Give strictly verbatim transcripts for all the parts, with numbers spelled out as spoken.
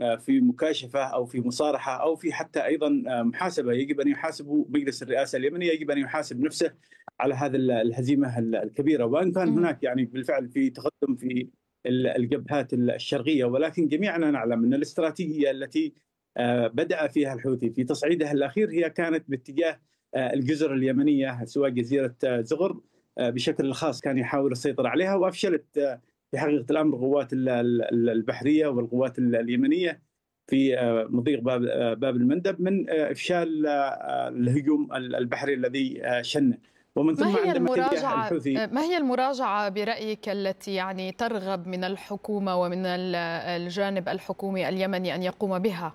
في مكاشفة أو في مصارحة أو في حتى أيضا محاسبة. يجب أن يحاسبوا مجلس الرئاسة اليمني، يجب أن يحاسب نفسه على هذه الهزيمة الكبيرة. وإن كان هناك يعني بالفعل في تقدم في الجبهات الشرقية، ولكن جميعنا نعلم أن الاستراتيجية التي بدأ فيها الحوثي في تصعيدها الأخير هي كانت باتجاه الجزر اليمنية، سواء جزيرة زغر بشكل خاص كان يحاول السيطرة عليها، وأفشلت في حقيقة الأمر القوات البحرية والقوات اليمنية في مضيق باب باب المندب من إفشال الهجوم البحري الذي شنه. ومن ثم ما هي عندما المراجعة ما هي المراجعة برأيك التي يعني ترغب من الحكومة ومن الجانب الحكومي اليمني أن يقوم بها؟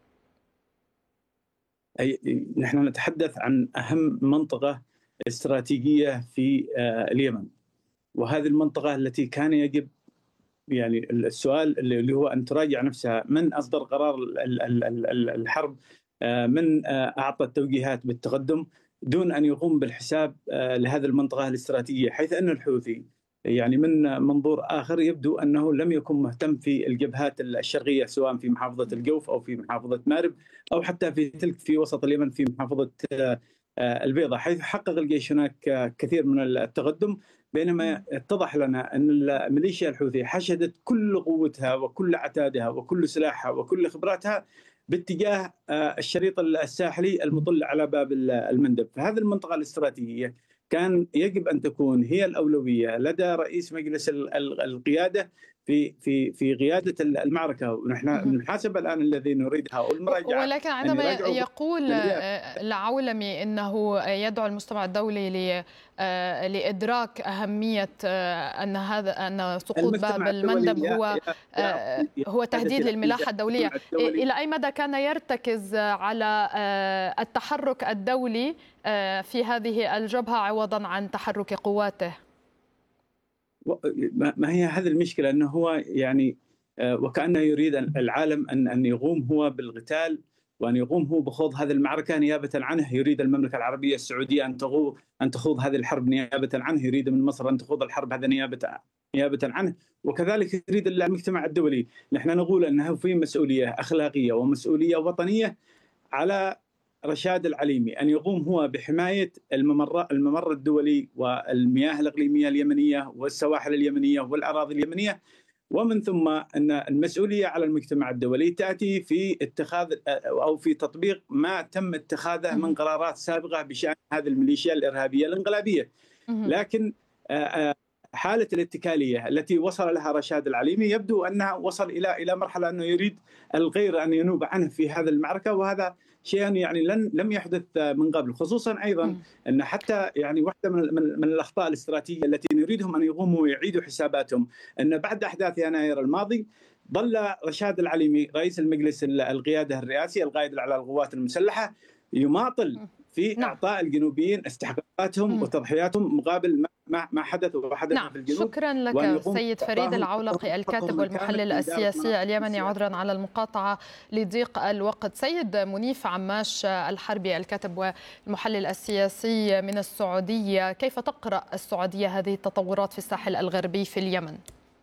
أي نحن نتحدث عن أهم منطقة استراتيجية في اليمن، وهذه المنطقة التي كان يجب يعني السؤال اللي هو أن تراجع نفسها. من أصدر قرار الحرب؟ من أعطى التوجيهات بالتقدم دون أن يقوم بالحساب لهذه المنطقة الاستراتيجية؟ حيث أن الحوثي يعني من منظور آخر يبدو أنه لم يكن مهتم في الجبهات الشرقية، سواء في محافظة الجوف أو في محافظة مارب أو حتى في تلك في وسط اليمن في محافظة البيضاء، حيث حقق الجيش هناك كثير من التقدم. بينما اتضح لنا أن الميليشيا الحوثي حشدت كل قوتها وكل عتادها وكل سلاحها وكل خبراتها باتجاه الشريط الساحلي المطل على باب المندب. فهذه المنطقة الاستراتيجية كان يجب أن تكون هي الأولوية لدى رئيس مجلس القيادة في في في قيادة المعركة. ونحن نحاسب الآن الذي نريدها والمراجعة. ولكن عندما يقول العولمي أنه يدعو المجتمع الدولي لإدراك أهمية أن هذا أن سقوط باب المندب هو هو تهديد للملاحة الدولية، إلى أي مدى كان يرتكز على التحرك الدولي في هذه الجبهة عوضا عن تحرك قواته؟ ما هي هذه المشكلة، أنه هو يعني وكأنه يريد العالم أن أن يقوم هو بالقتال وأن يقوم هو بخوض هذه المعركة نيابة عنه. يريد المملكة العربية السعودية أن تخوض أن تخوض هذه الحرب نيابة عنه، يريد من مصر أن تخوض الحرب هذا نيابة نيابة عنه، وكذلك يريد المجتمع الدولي. نحن نقول أنه في مسؤولية أخلاقية ومسؤولية وطنية على رشاد العليمي أن يقوم هو بحماية الممر الممر الدولي والمياه الإقليمية اليمنية والسواحل اليمنية والأراضي اليمنية. ومن ثم أن المسؤولية على المجتمع الدولي تأتي في اتخاذ أو في تطبيق ما تم اتخاذه من قرارات سابقة بشأن هذه الميليشيا الإرهابية الانقلابية. لكن حالة الاتكالية التي وصل لها رشاد العليمي يبدو أنها وصل إلى إلى مرحلة أنه يريد الغير أن ينوب عنه في هذه المعركة، وهذا شيء يعني لن لم يحدث من قبل. خصوصا أيضا أن حتى يعني واحدة من, من, من الأخطاء الاستراتيجية التي نريدهم أن يقوموا ويعيدوا حساباتهم أن بعد أحداث يناير الماضي ظل رشاد العليمي رئيس المجلس القيادة الرئاسي القائد على القوات المسلحة يماطل في إعطاء الجنوبيين استحقاقاتهم وتضحياتهم مقابل ما ما حدث وحدث نعم. في الجنوب. شكرا لك سيد فريد العولقي الكاتب والمحلل السياسي اليمني، عذرا على المقاطعة لضيق الوقت. سيد منيف عماش الحربي الكاتب والمحلل السياسي من السعودية، كيف تقرأ السعودية هذه التطورات في الساحل الغربي في اليمن؟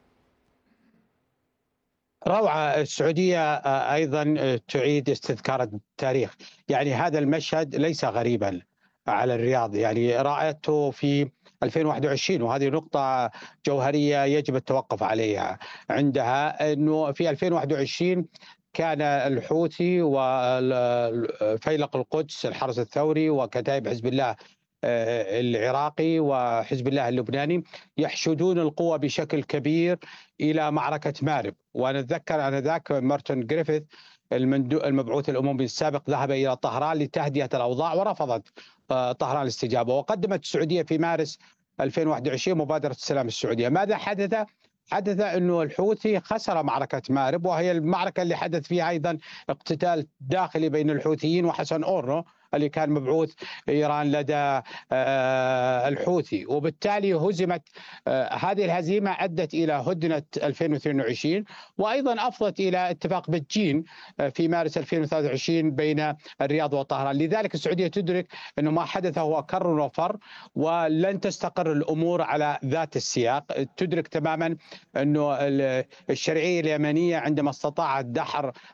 روعة. السعودية أيضا تعيد استذكار التاريخ، يعني هذا المشهد ليس غريبا على الرياض، يعني رأيته في ألفين وواحد وعشرين، وهذه نقطة جوهرية يجب التوقف عليها عندها. أنه في ألفين وواحد وعشرين كان الحوثي وفيلق القدس الحرس الثوري وكتائب حزب الله العراقي وحزب الله اللبناني يحشدون القوة بشكل كبير إلى معركة مارب. وأنا أتذكر آنذاك مارتن جريفيث المبعوث الأممي السابق ذهب إلى طهران لتهدئة الأوضاع، ورفضت طهران الاستجابة، وقدمت السعودية في مارس ألفين وواحد وعشرين مبادرة السلام السعودية. ماذا حدث؟ حدث أنه الحوثي خسر معركة مارب، وهي المعركة اللي حدث فيها أيضا اقتتال داخلي بين الحوثيين وحسن أورنو اللي كان مبعوث إيران لدى الحوثي، وبالتالي هزمت. هذه الهزيمة أدت إلى هدنة ألفين واثنين وعشرين، وأيضا أفضت إلى اتفاق بجين في مارس ألفين وثلاثة وعشرين بين الرياض وطهران. لذلك السعودية تدرك أنه ما حدث هو كر وفر، ولن تستقر الأمور على ذات السياق. تدرك تماما أنه الشرعية اليمنية عندما استطاعت دحر